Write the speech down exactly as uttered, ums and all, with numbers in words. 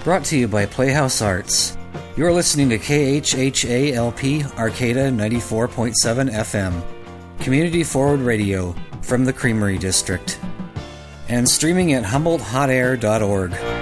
Brought to you by Playhouse Arts. You're listening to K H H A L P Arcata ninety-four point seven F M, Community Forward Radio from the Creamery District, and streaming at humboldt hot air dot org.